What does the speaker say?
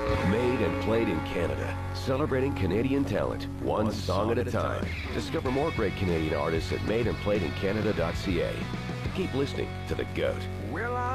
Made and played in Canada, celebrating Canadian talent, one song at a time. Discover more great Canadian artists at madeandplayedincanada.ca. Keep listening to The GOAT. Well, I